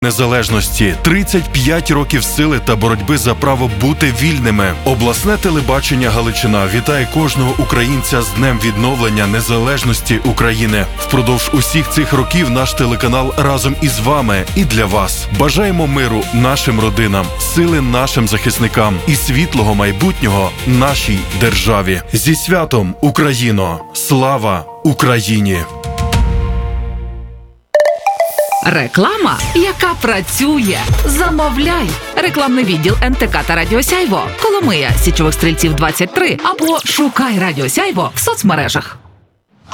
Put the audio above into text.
Незалежності, 35 років сили та боротьби за право бути вільними. Обласне телебачення Галичина вітає кожного українця з Днем відновлення незалежності України. Впродовж усіх цих років наш телеканал разом із вами і для вас. Бажаємо миру нашим родинам, сили нашим захисникам і світлого майбутнього нашій державі. Зі святом, Україно! Слава Україні! Реклама, яка працює. Замовляй. Рекламний відділ НТК та Радіо Сяйво. Коломия, Січових Стрільців, 23. Або шукай Радіо Сяйво в соцмережах.